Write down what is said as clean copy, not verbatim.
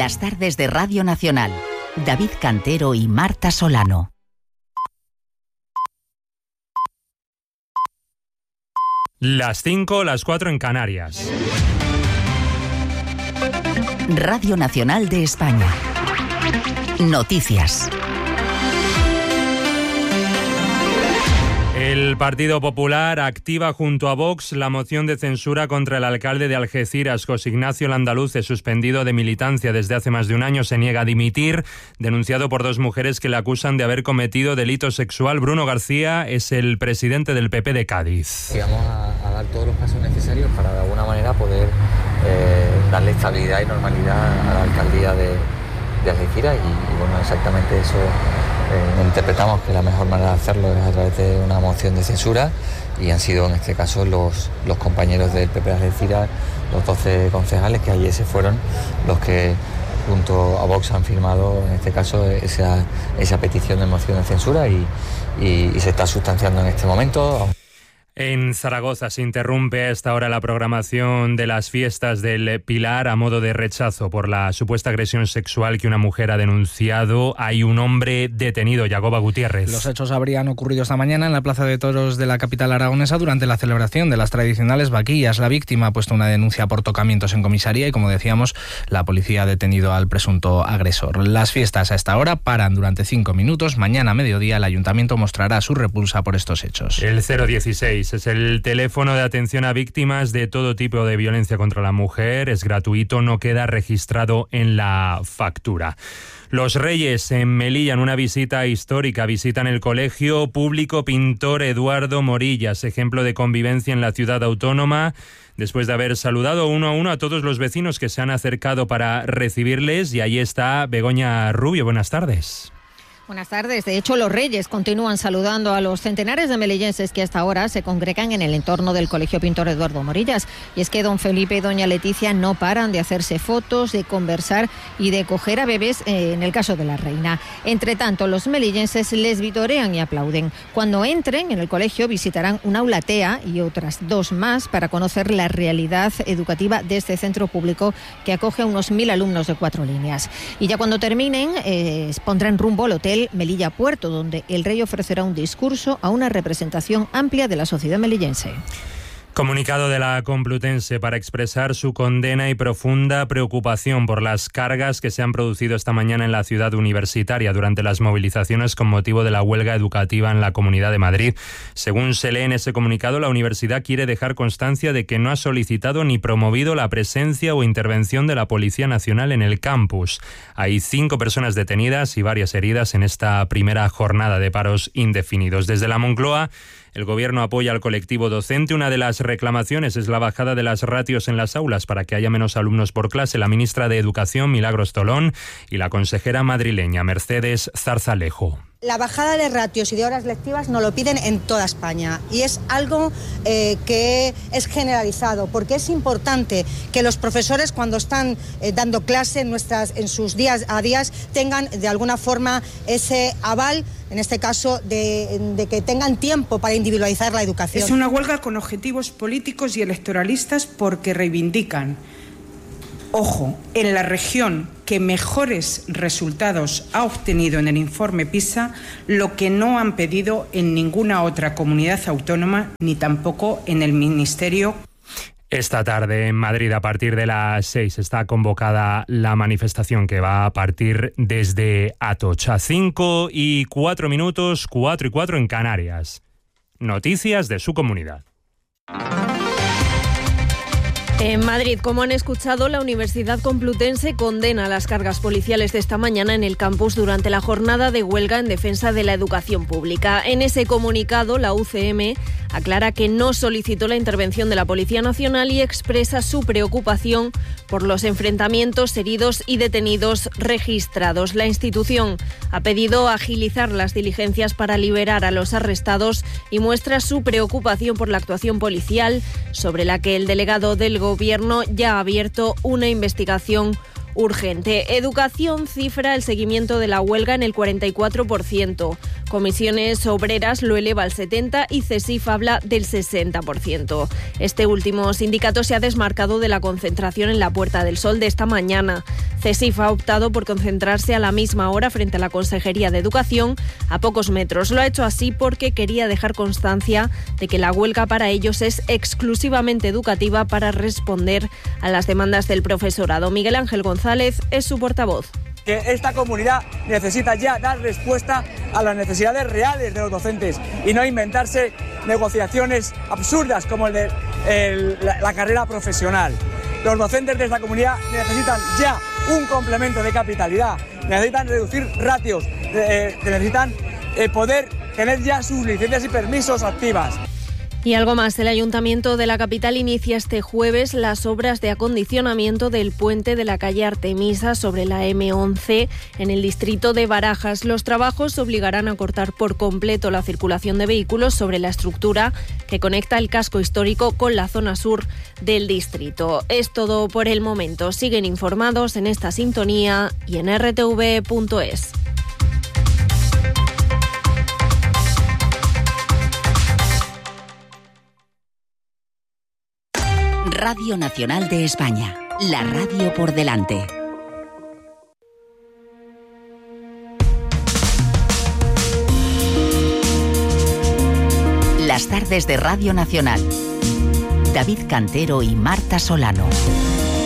Las tardes de Radio Nacional. David Cantero y Marta Solano. Las 5, las 4 en Canarias. Radio Nacional de España. Noticias. El Partido Popular activa junto a Vox la moción de censura contra el alcalde de Algeciras, José Ignacio Landaluce, suspendido de militancia desde hace más de un año. Se niega a dimitir, denunciado por dos mujeres que le acusan de haber cometido delito sexual. Bruno García es el presidente del PP de Cádiz. Vamos a dar todos los pasos necesarios para de alguna manera poder darle estabilidad y normalidad a la alcaldía de Algeciras y bueno, exactamente eso. Interpretamos que la mejor manera de hacerlo es a través de una moción de censura y han sido en este caso los compañeros del PP de Algeciras, los 12 concejales que ayer se fueron, los que junto a Vox han firmado en este caso esa petición de moción de censura y se está sustanciando en este momento. En Zaragoza se interrumpe a esta hora la programación de las fiestas del Pilar a modo de rechazo por la supuesta agresión sexual que una mujer ha denunciado. Hay un hombre detenido, Yagoba Gutiérrez. Los hechos habrían ocurrido esta mañana en la Plaza de Toros de la capital aragonesa durante la celebración de las tradicionales vaquillas. La víctima ha puesto una denuncia por tocamientos en comisaría y, como decíamos, la policía ha detenido al presunto agresor. Las fiestas a esta hora paran durante 5 minutos. Mañana a mediodía el ayuntamiento mostrará su repulsa por estos hechos. El 016 es el teléfono de atención a víctimas de todo tipo de violencia contra la mujer. Es gratuito, no queda registrado en la factura. Los Reyes en Melilla, en una visita histórica, visitan el Colegio Público Pintor Eduardo Morillas, ejemplo de convivencia en la ciudad autónoma, después de haber saludado uno a uno a todos los vecinos que se han acercado para recibirles. Y ahí está Begoña Rubio. Buenas tardes. Buenas tardes. De hecho, los Reyes continúan saludando a los centenares de melillenses que hasta ahora se congregan en el entorno del Colegio Pintor Eduardo Morillas. Y es que don Felipe y doña Leticia no paran de hacerse fotos, de conversar y de coger a bebés en el caso de la reina. Entre tanto, los melillenses les vitorean y aplauden. Cuando entren en el colegio visitarán un aula TEA y otras 2 más para conocer la realidad educativa de este centro público que acoge a unos 1.000 alumnos de 4 líneas. Y ya cuando terminen, pondrán rumbo al hotel Melilla Puerto, donde el rey ofrecerá un discurso a una representación amplia de la sociedad melillense. Comunicado de la Complutense para expresar su condena y profunda preocupación por las cargas que se han producido esta mañana en la ciudad universitaria durante las movilizaciones con motivo de la huelga educativa en la Comunidad de Madrid. Según se lee en ese comunicado, la universidad quiere dejar constancia de que no ha solicitado ni promovido la presencia o intervención de la Policía Nacional en el campus. Hay 5 personas detenidas y varias heridas en esta primera jornada de paros indefinidos. Desde la Moncloa, el Gobierno apoya al colectivo docente. Una de las reclamaciones es la bajada de las ratios en las aulas para que haya menos alumnos por clase. La ministra de Educación, Milagros Tolón, y la consejera madrileña, Mercedes Zarzalejo. La bajada de ratios y de horas lectivas nos lo piden en toda España y es algo que es generalizado, porque es importante que los profesores, cuando están dando clase en sus días a días, tengan de alguna forma ese aval, en este caso de que tengan tiempo para individualizar la educación. Es una huelga con objetivos políticos y electoralistas porque reivindican, ojo, en la región que mejores resultados ha obtenido en el informe PISA, lo que no han pedido en ninguna otra comunidad autónoma ni tampoco en el Ministerio. Esta tarde en Madrid, a partir de las 6, está convocada la manifestación que va a partir desde Atocha. 5 y 4 minutos, 4 y 4 en Canarias. Noticias de su comunidad. En Madrid, como han escuchado, la Universidad Complutense condena las cargas policiales de esta mañana en el campus durante la jornada de huelga en defensa de la educación pública. En ese comunicado, la UCM aclara que no solicitó la intervención de la Policía Nacional y expresa su preocupación por los enfrentamientos, heridos y detenidos registrados. La institución ha pedido agilizar las diligencias para liberar a los arrestados y muestra su preocupación por la actuación policial, sobre la que el delegado del Gobierno ya ha abierto una investigación urgente. Educación cifra el seguimiento de la huelga en el 44%. Comisiones Obreras lo eleva al 70% y CESIF habla del 60%. Este último sindicato se ha desmarcado de la concentración en la Puerta del Sol de esta mañana. CESIF ha optado por concentrarse a la misma hora frente a la Consejería de Educación, a pocos metros. Lo ha hecho así porque quería dejar constancia de que la huelga para ellos es exclusivamente educativa para responder a las demandas del profesorado. Miguel Ángel González es su portavoz. Que esta comunidad necesita ya dar respuesta a las necesidades reales de los docentes y no inventarse negociaciones absurdas como el de la carrera profesional. Los docentes de esta comunidad necesitan ya un complemento de capitalidad, necesitan reducir ratios, necesitan poder tener ya sus licencias y permisos activas. Y algo más, el Ayuntamiento de la capital inicia este jueves las obras de acondicionamiento del puente de la calle Artemisa sobre la M11 en el distrito de Barajas. Los trabajos obligarán a cortar por completo la circulación de vehículos sobre la estructura que conecta el casco histórico con la zona sur del distrito. Es todo por el momento. Siguen informados en esta sintonía y en rtv.es. Radio Nacional de España, la radio por delante. Las tardes de Radio Nacional. David Cantero y Marta Solano.